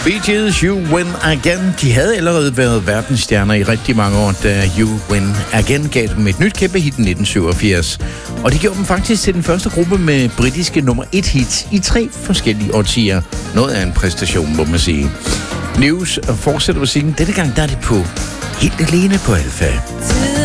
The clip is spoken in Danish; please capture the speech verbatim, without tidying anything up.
Bee Gees, You Win Again. De havde allerede været verdensstjerner i rigtig mange år, da You Win Again gav dem et nyt kæmpe hit i nitten syvogfirs. Og det gjorde dem faktisk til den første gruppe med britiske nummer et hits i tre forskellige årtier. Noget af en præstation, må man sige. News fortsætter musikken. Denne gang der er det på helt alene på Alfa.